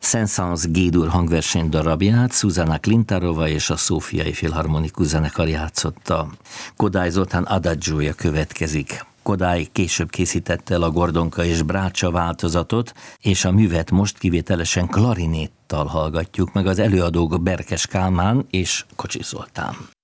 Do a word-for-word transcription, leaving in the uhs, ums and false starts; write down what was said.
Saint-Saëns G-dur hangverseny darabját Zsuzsanna Klintarova és a Szófiai Filharmonikus Zenekar játszotta. Kodály Zoltán Adagioja következik. Kodály később készítette el a Gordonka és Brácsa változatot, és a művet most kivételesen klarinéttal hallgatjuk meg, az előadók Berkes Kálmán és Kocsis Zoltán.